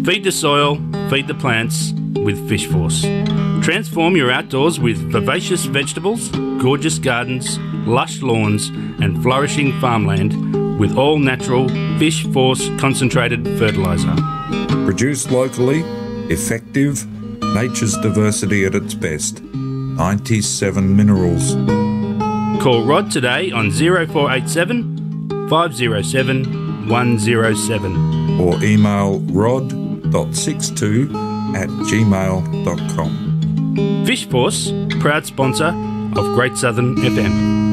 Feed the soil, feed the plants with Fish Force. Transform your outdoors with vivacious vegetables, gorgeous gardens, lush lawns and flourishing farmland with all natural Fish Force concentrated fertiliser. Produced locally, effective, nature's diversity at its best. 97 minerals. Call Rod today on 0487 507 107 or email rod.62@gmail.com. Fish Force, proud sponsor of Great Southern FM.